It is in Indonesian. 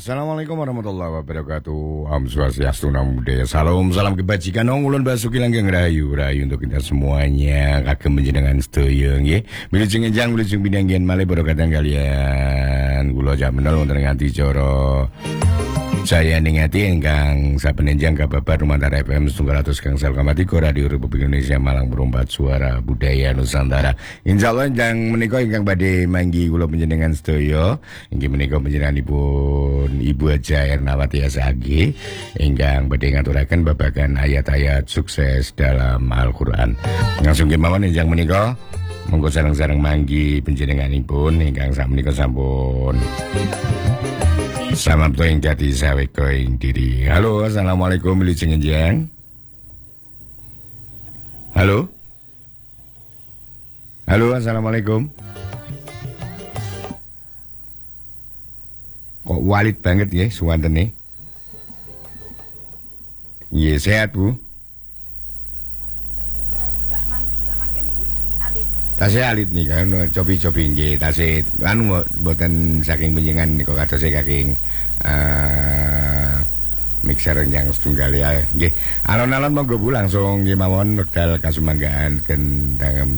Assalamualaikum warahmatullahi wabarakatuh. Om Swastiastu, Namo Buddhaya. Salam kebajikan. Ulun basuki langgeng rahayu untuk kita semuanya. Kagem panjenengan sedaya nggih. Wilujeng enjang wilujeng pinanggihan malih barokatan kalian. Kula jamenal wonten nganti cara saya ningati ingkang saben enjang kababar Rumantara FM 100 Gangsal Kamatigo Radio Republik Indonesia Malang Perumpat Suara Budaya Nusantara. Insyaallah enjang menika ingkang badhe manggi kula panjenengan sedaya inggih menika panjenenganipun Ibu Haja Ernawati SAG ingkang badhe ngaturaken babagan ayat-ayat sukses dalam Al-Qur'an. Langsung kemawon enjang menika monggo sareng-sareng manggi panjenenganipun ingkang sakmenika sampun samapta ing dadi saweka ing diri. Halo, assalamualaikum wilujeng enjang. Halo. Halo, assalamualaikum. Kok walit banget ya suwantene? Iya, sehat, Bu. Tasih alit nih kan cobi-cobi nggih tasih anu mboten saking panjenengan nika kados saking mixer yang setunggal ya nggih. Alon-alon monggo Bu langsung nggih mawon wekdal kasumanggaan gendang